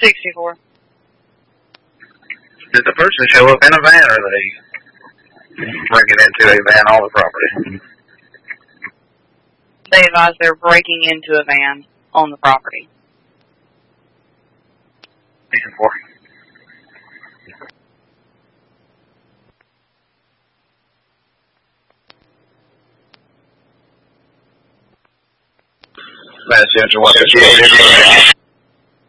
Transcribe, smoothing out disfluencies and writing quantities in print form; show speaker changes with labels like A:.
A: 64.
B: Did the person show up in a van, or they breaking into a van on the property?
A: They advise they're breaking into a van on the property.
B: 64. Central, what's the